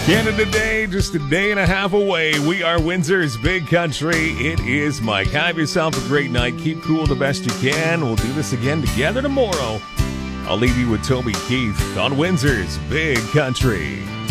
Canada Day, just a day and a half away. We are Windsor's Big Country. It is Mike. Have yourself a great night. Keep cool the best you can. We'll do this again together tomorrow. I'll leave you with Toby Keith on Windsor's Big Country.